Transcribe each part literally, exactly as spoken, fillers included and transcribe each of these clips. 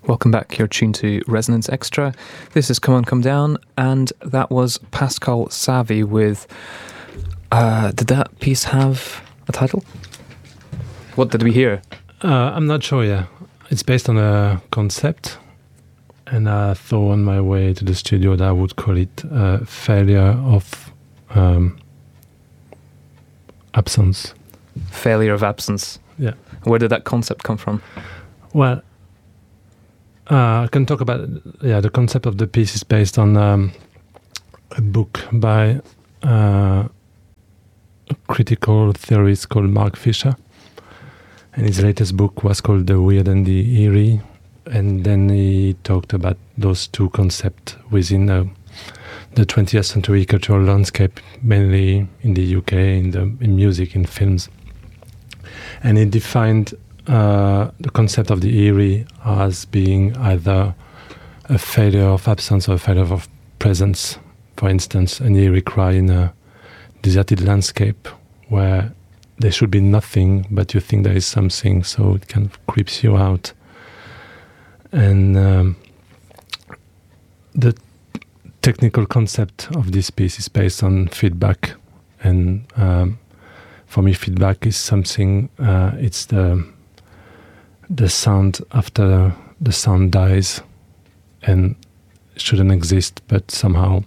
Welcome back. You're tuned to Resonance Extra. This is Come On, Come Down, and that was Pascal Savy with... Uh, did that piece have a title? What did we hear? Uh, I'm not sure, yeah. It's based on a concept, and I thought on my way to the studio that I would call it uh, Failure of um, Absence. Failure of Absence. Yeah. Where did that concept come from? Well, uh, I can talk about, yeah, the concept of the piece is based on um, a book by uh, a critical theorist called Mark Fisher. And his latest book was called The Weird and the Eerie. And then he talked about those two concepts within uh, the twentieth century cultural landscape, mainly in the U K, in, the, in music, in films. And he defined uh, the concept of the eerie as being either a failure of absence or a failure of presence. For instance, an eerie cry in a deserted landscape where there should be nothing, but you think there is something, so it kind of creeps you out. And um, the technical concept of this piece is based on feedback. And um, for me, feedback is something, uh, it's the the sound after the sound dies and shouldn't exist, but somehow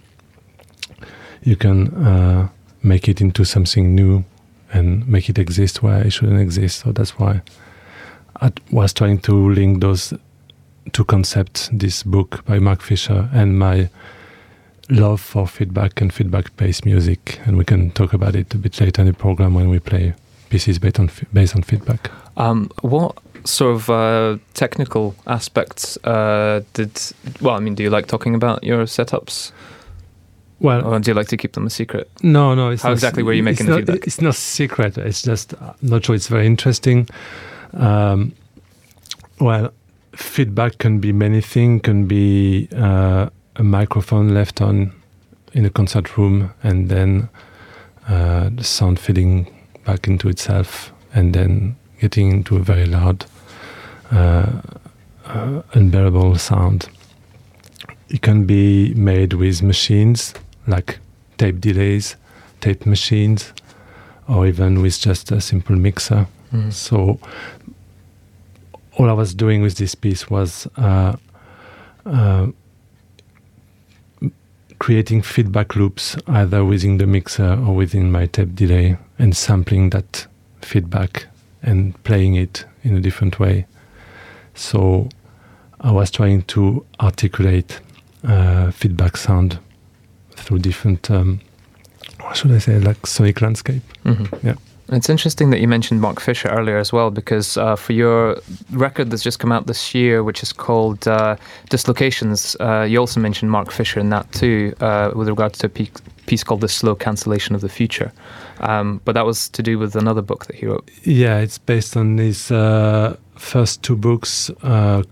you can uh, make it into something new and make it exist where it shouldn't exist. So that's why I was trying to link those two concepts, this book by Mark Fisher and my love for feedback and feedback-based music. And we can talk about it a bit later in the program when we play pieces based on, based on feedback. Um, what sort of uh, technical aspects uh, did... Well, I mean, do you like talking about your setups? Well, or do you like to keep them a secret? No, no. It's How not, exactly were you making the the not, feedback? It's not secret. It's just, I'm not sure it's very interesting. Um, well, feedback can be many things. Can be uh, a microphone left on in a concert room and then uh, the sound feeding back into itself and then getting into a very loud, uh, uh, unbearable sound. It can be made with machines like tape delays, tape machines, or even with just a simple mixer. Mm. So all I was doing with this piece was uh, uh, creating feedback loops either within the mixer or within my tape delay and sampling that feedback and playing it in a different way. So I was trying to articulate uh, feedback sound through different, um, what should I say, like sonic landscape. Mm-hmm. Yeah. It's interesting that you mentioned Mark Fisher earlier as well, because uh, for your record that's just come out this year, which is called uh, Dislocations, uh, you also mentioned Mark Fisher in that too, uh, with regards to a piece, piece called The Slow Cancellation of the Future. Um, but that was to do with another book that he wrote. Yeah, it's based on his uh, first two books uh,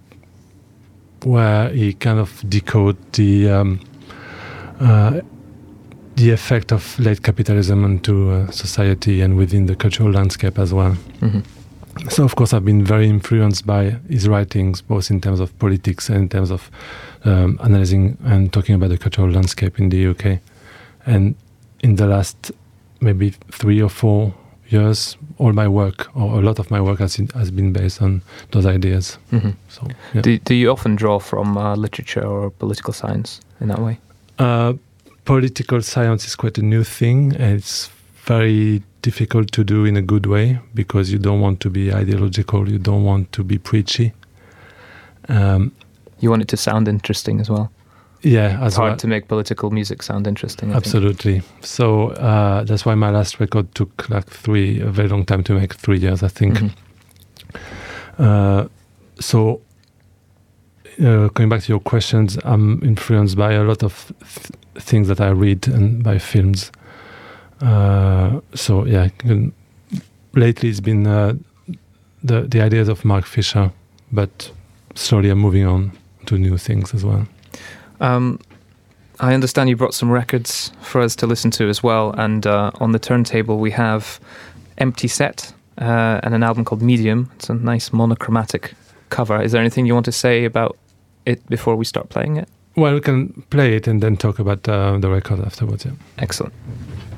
where he kind of decoded the... Um, uh, the effect of late capitalism onto uh, society and within the cultural landscape as well. Mm-hmm. So, of course, I've been very influenced by his writings, both in terms of politics and in terms of um, analyzing and talking about the cultural landscape in the U K. And in the last maybe three or four years, all my work, or a lot of my work has, has been based on those ideas. Mm-hmm. So, yeah. do, do you often draw from uh, literature or political science in that way? Uh, Political science is quite a new thing, and it's very difficult to do in a good way because you don't want to be ideological, you don't want to be preachy. Um, you want it to sound interesting as well. Yeah, as it's hard well. to make political music sound interesting. I Absolutely. think. So uh, that's why my last record took like three, a very long time to make, three years, I think. Mm-hmm. Uh, so. Uh, going back to your questions, I'm influenced by a lot of th- things that I read and by films. Uh, so yeah, can, lately it's been uh, the the ideas of Mark Fisher, but slowly I'm moving on to new things as well. Um, I understand you brought some records for us to listen to as well, and uh, on the turntable we have Empty Set uh, and an album called Medium. It's a nice monochromatic cover. Is there anything you want to say about it before we start playing it? Well, we can play it and then talk about uh, the record afterwards. Yeah. Excellent.